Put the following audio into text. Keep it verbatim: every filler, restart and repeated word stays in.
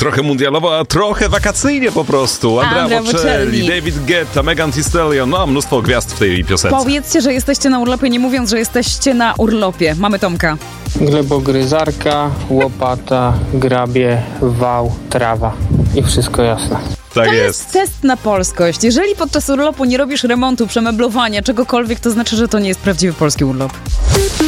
trochę mundialowo, a trochę wakacyjnie po prostu. Andrea Andrea Bocelli, Bocelli. David Guetta, Megan Thee Stallion, no mnóstwo gwiazd w tej piosence. Powiedzcie, że jesteście na urlopie, nie mówiąc, że jesteście na urlopie. Mamy Tomka. Glebogryzarka, łopata, grabie, wał, trawa. I wszystko jasne. Tak To jest. jest test na polskość. Jeżeli podczas urlopu nie robisz remontu, przemeblowania, czegokolwiek, to znaczy, że to nie jest prawdziwy polski urlop.